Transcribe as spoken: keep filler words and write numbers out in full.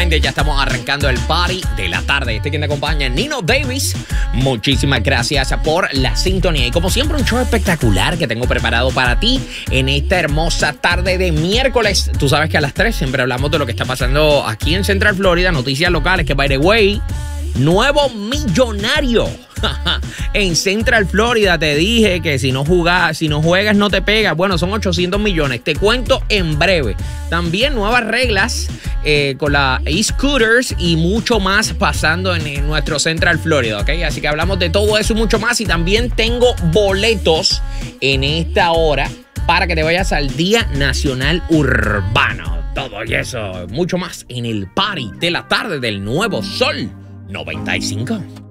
Definitivamente ya estamos arrancando el party de la tarde. Este quien te acompaña, Nino Davis. Muchísimas gracias por la sintonía. Y como siempre, un show espectacular que tengo preparado para ti en esta hermosa tarde de miércoles. Tú sabes que a las tres siempre hablamos de lo que está pasando aquí en Central Florida, noticias locales, que by the way, nuevo millonario. En Central Florida te dije que si no jugas, si no juegas no te pegas. Bueno, son ochocientos millones. Te cuento en breve. También nuevas reglas eh, con la e-scooters y mucho más pasando en, en nuestro Central Florida, ¿ok? Así que hablamos de todo eso y mucho más. Y también tengo boletos en esta hora para que te vayas al Día Nacional Urbano. Todo y eso, mucho más en el party de la tarde del Nuevo Sol noventa y cinco.